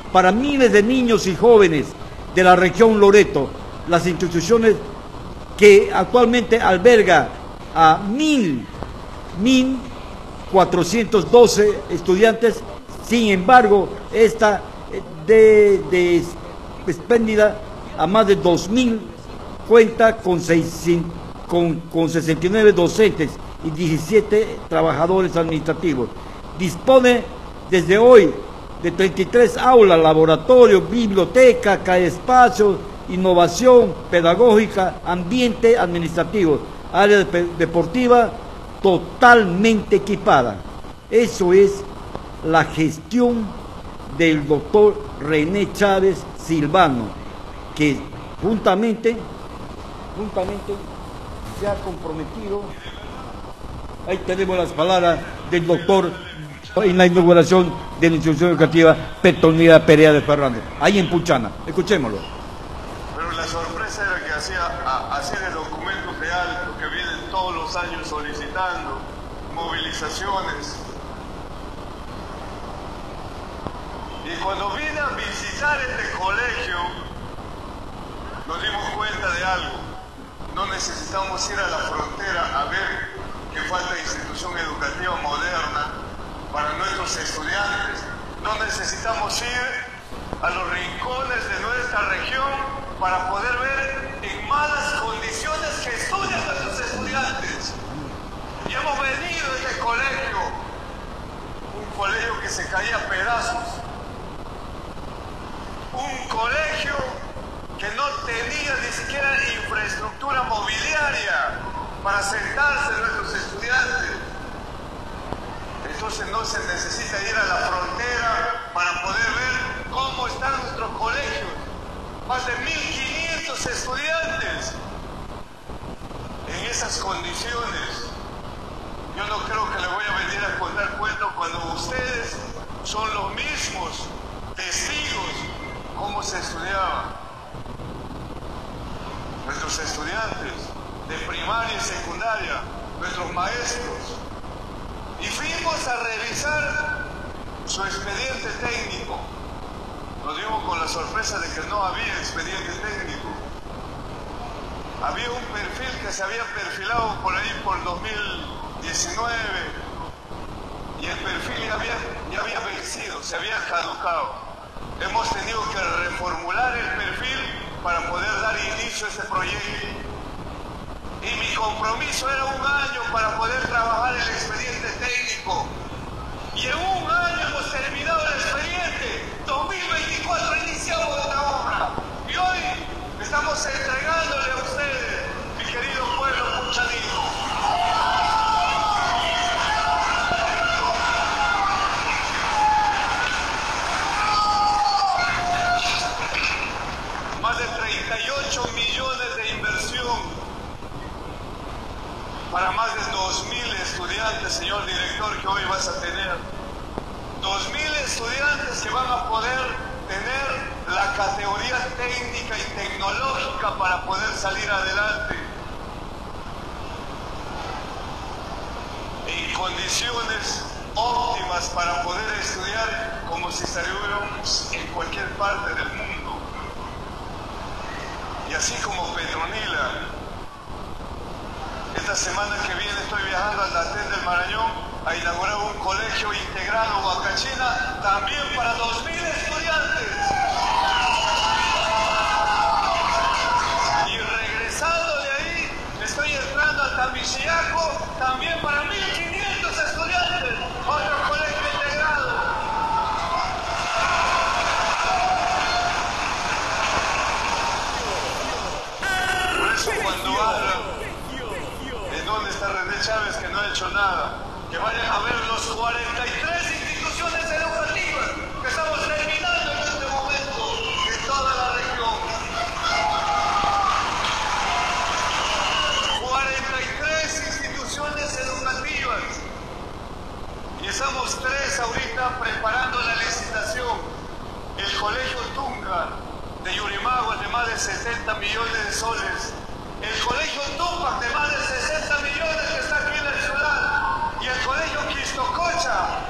para miles de niños y jóvenes de la región Loreto. Las instituciones que actualmente alberga a 1.412 estudiantes, sin embargo, esta expendida a más de 2.000, cuenta con 69 docentes y 17 trabajadores administrativos. Dispone desde hoy de 33 aulas, laboratorios, biblioteca, espacios, innovación pedagógica, ambiente administrativo, área deportiva totalmente equipada. Eso es la gestión del doctor René Chávez Silvano, que juntamente se ha comprometido. Ahí tenemos las palabras del doctor en la inauguración de la institución educativa Petronila Perea de Fernández, ahí en Puchana. Escuchémoslo. Pero la sorpresa era que así de documento real, que vienen todos los años solicitando movilizaciones. Y cuando vine a visitar este colegio, nos dimos cuenta de algo. No necesitamos ir a la frontera a ver que falta institución educativa moderna para nuestros estudiantes. No necesitamos ir a los rincones de nuestra región para poder ver en malas condiciones que estudian nuestros estudiantes. Y hemos venido a este colegio, un colegio que se caía a pedazos, un colegio que no tenía ni siquiera infraestructura mobiliaria para sentarse nuestros estudiantes. Entonces no se necesita ir a la frontera para poder ver cómo están nuestros colegios. Más de 1.500 estudiantes en esas condiciones. Yo no creo que le voy a venir a contar cuentos cuando ustedes son los mismos testigos cómo se estudiaba. Nuestros estudiantes de primaria y secundaria, nuestros maestros. Y fuimos a revisar su expediente técnico. Nos dimos con la sorpresa de que no había expediente técnico. Había un perfil que se había perfilado por ahí por 2019 y el perfil ya había vencido, se había caducado. Hemos tenido que reformular el perfil para poder dar inicio a ese proyecto. Y mi compromiso era 1 año para poder trabajar el expediente técnico. Y en 1 año hemos terminado el expediente. 2024 iniciamos esta obra. Y hoy estamos entregándole a ustedes, mi querido pueblo puchanino. Más de 38 millones de inversión para más de 2.000 estudiantes, señor director, que hoy vas a tener. 2.000 estudiantes que van a poder tener la categoría técnica y tecnológica para poder salir adelante en condiciones óptimas para poder estudiar como si estuviéramos en cualquier parte del mundo. Y así como Petronila, esta semana que viene estoy viajando al Datén del Marañón a inaugurar un colegio integrado Huacachina también para 2.000 estudiantes. Y regresando de ahí, estoy entrando al Tamichiaco también para 1.500 estudiantes, otro colegio integrado. Por eso cuando hablan ¿dónde está René Chávez que no ha hecho nada? Que vayan a ver los 43 instituciones educativas que estamos terminando en este momento en toda la región. 43 instituciones educativas. Y estamos 3 ahorita preparando la licitación. El Colegio Tunga de Yurimaguas de más de 70 millones de soles. El Colegio Tupac de más de 60 millones que está aquí en la ciudad. Y el Colegio Quistococha